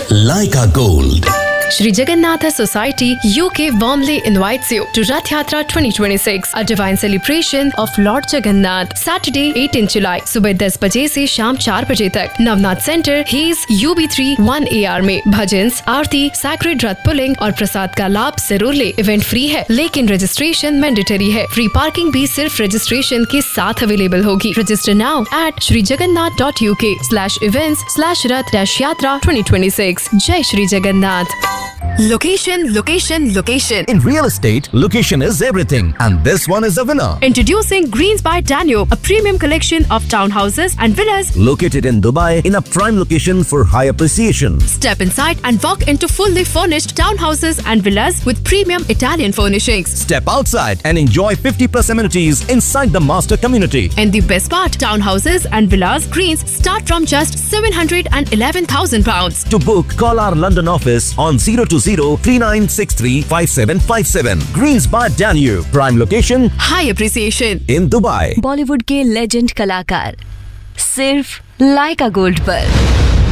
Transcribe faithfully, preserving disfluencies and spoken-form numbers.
Laika Gold. Shri Jagannatha Society U K warmly invites you to Rath Yatra twenty twenty-six, a divine celebration of Lord Jagannath. Saturday eighteenth July सुबह दस बजे से शाम चार बजे तक Navnath centre hedge U B three one A R में भजन्स, आरती, sacred रथ pulling और प्रसाद का लाभ जरूर ले। इवेंट फ्री है लेकिन रजिस्ट्रेशन मैंडेटरी है। फ्री पार्किंग भी सिर्फ रजिस्ट्रेशन के साथ अवेलेबल होगी। Register now at Shri Jagannath dot U K slash events slash Rath dash यात्रा twenty twenty-six। जय Shri Jagannath. Location, location, location. In real estate, location is everything, and this one is the winner. Introducing Greens by Danube, a premium collection of townhouses and villas Located in Dubai in a prime location for high appreciation. Step inside and walk into fully furnished townhouses and villas with premium Italian furnishings. Step outside and enjoy fifty plus amenities inside the master community. And the best part, townhouses and villas Greens start from just seven hundred eleven thousand pounds. To book, call our London office on zero two zero three nine six three five seven five seven. Greens by Danube, prime location, High appreciation in Dubai. Bollywood के legend कलाकार सिर्फ लाइका gold पर।